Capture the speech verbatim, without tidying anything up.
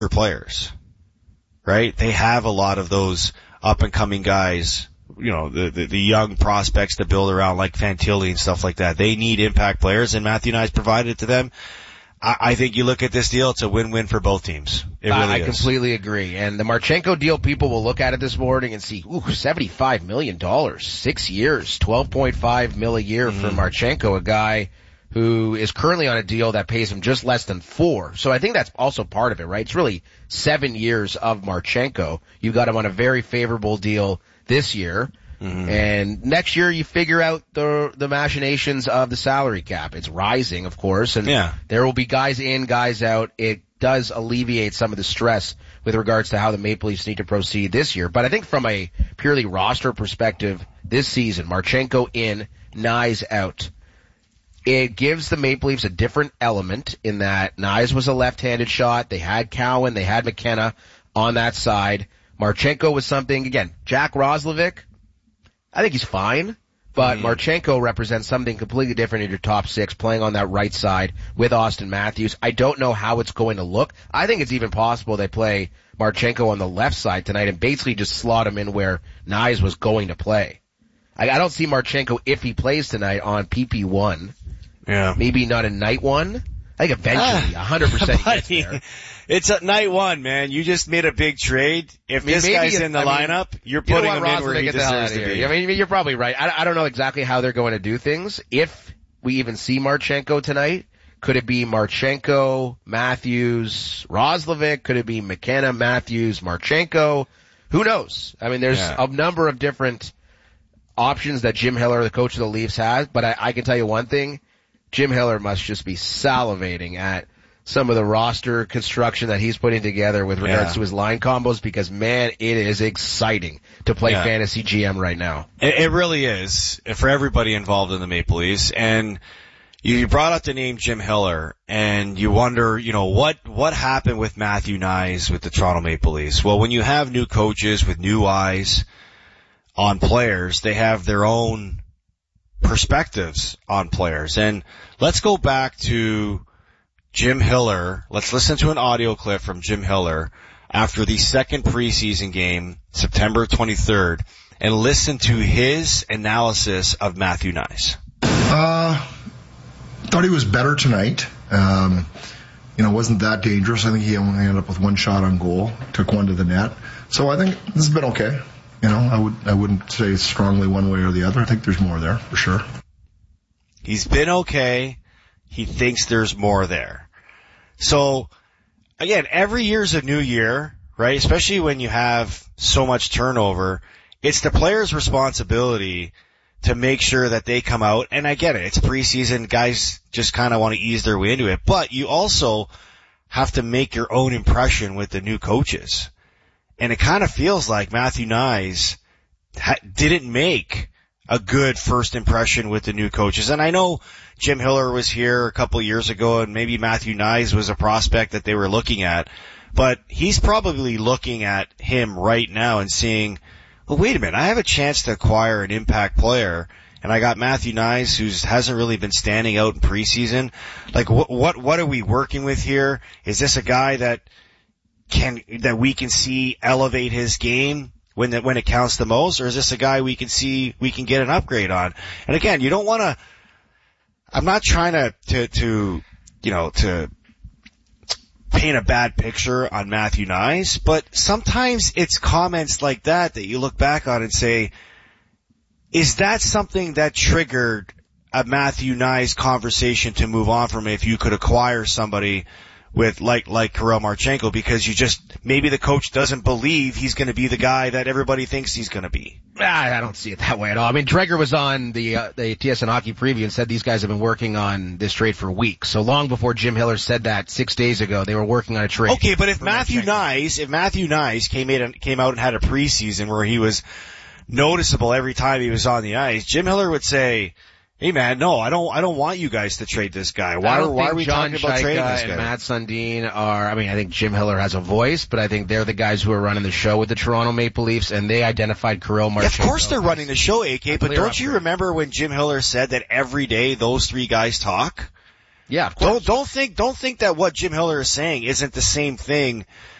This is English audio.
players, right? They have a lot of those up-and-coming guys, you know, the, the, the young prospects to build around like Fantilli and stuff like that. They need impact players, and Matthew Knies provided it to them. I, I think you look at this deal, it's a win-win for both teams. It really I, I is. completely agree. And the Marchenko deal, people will look at it this morning and see, ooh, seventy-five million dollars, six years, twelve point five mil a year mm-hmm. for Marchenko, a guy who is currently on a deal that pays him just less than four. So I think that's also part of it, right? It's really seven years of Marchenko. You got him on a very favorable deal this year. Mm-hmm. And next year you figure out the the machinations of the salary cap. It's rising, of course, and yeah. there will be guys in, guys out. It does alleviate some of the stress with regards to how the Maple Leafs need to proceed this year. But I think from a purely roster perspective this season, Marchenko in, Knies out. It gives the Maple Leafs a different element in that Knies was a left-handed shot. They had Cowan, they had McKenna on that side. Marchenko was something, again, Jack Roslovic, I think he's fine, but mm-hmm. Marchenko represents something completely different in your top six, playing on that right side with Austin Matthews. I don't know how it's going to look. I think it's even possible they play Marchenko on the left side tonight and basically just slot him in where Knies was going to play. I, I don't see Marchenko, if he plays tonight, on P P one. Yeah. Maybe not a night one. I think eventually, one hundred percent he gets there. It's a night one, man. You just made a big trade. If I mean, this guy's in the I mean, lineup, you're putting you know him in where he deserves to be. I mean, you're probably right. I, I don't know exactly how they're going to do things. If we even see Marchenko tonight, could it be Marchenko, Matthews, Roslovic? Could it be McKenna, Matthews, Marchenko? Who knows? I mean, there's yeah. a number of different options that Jim Hiller, the coach of the Leafs, has, but I, I can tell you one thing. Jim Hiller must just be salivating at some of the roster construction that he's putting together with regards yeah. to his line combos, because, man, it is exciting to play yeah. fantasy G M right now. It, it really is for everybody involved in the Maple Leafs. And you brought up the name Jim Hiller, and you wonder, you know, what what happened with Matthew Knies with the Toronto Maple Leafs? Well, when you have new coaches with new eyes on players, they have their own perspectives on players. And let's go back to Jim Hiller. Let's listen to an audio clip from Jim Hiller after the second preseason game, September twenty-third, and listen to his analysis of Matthew Knies. Uh, thought he was better tonight. Um, you know, wasn't that dangerous. I think he only ended up with one shot on goal, took one to the net. So I think this has been okay. You know, I would, I wouldn't say strongly one way or the other. I think there's more there, for sure. He's been okay. He thinks there's more there. So, again, every year's a new year, right? Especially when you have so much turnover. It's the player's responsibility to make sure that they come out. And I get it. It's preseason. Guys just kind of want to ease their way into it. But you also have to make your own impression with the new coaches. And it kind of feels like Matthew Knies ha- didn't make a good first impression with the new coaches. And I know Jim Hiller was here a couple of years ago, and maybe Matthew Knies was a prospect that they were looking at. But he's probably looking at him right now and seeing, well, wait a minute, I have a chance to acquire an impact player, and I got Matthew Knies, who hasn't really been standing out in preseason. Like, what, what, what are we working with here? Is this a guy that can, that we can see elevate his game when the, when it counts the most, or is this a guy we can see we can get an upgrade on? And again, you don't want to, I'm not trying to, to, to, you know, to paint a bad picture on Matthew Knies, but sometimes it's comments like that that you look back on and say, is that something that triggered a Matthew Knies conversation to move on from if you could acquire somebody with like like Kirill Marchenko, because you just, maybe the coach doesn't believe he's going to be the guy that everybody thinks he's going to be. I don't see it that way at all. I mean, Dreger was on the uh, the T S N Hockey Preview and said these guys have been working on this trade for weeks. So long before Jim Hiller said that six days ago, they were working on a trade. Okay, but if Matthew Knies, if Matthew Knies came in, came out and had a preseason where he was noticeable every time he was on the ice, Jim Hiller would say, hey man, no, I don't, I don't want you guys to trade this guy. Why, why are we John talking about Shaika trading this guy? And Matt Sundin are, I mean, I think Jim Hiller has a voice, but I think they're the guys who are running the show with the Toronto Maple Leafs, and they identified Kirill Marchenko. Yeah, of course they're running the show, A K, but don't you remember when Jim Hiller said that every day those three guys talk? Yeah, of course. Don't don't think don't think that what Jim Hiller is saying isn't the same thing